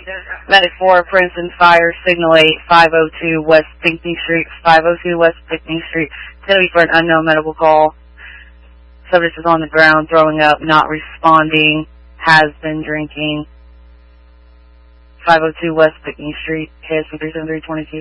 Medic 4, Princeton Fire, Signal 8, 502 West Pinckney Street, 502 West Pinckney Street. It's going to be for an unknown medical call. Subject is on the ground, throwing up, not responding, has been drinking. 502 West Pinckney Street, KSP 37322.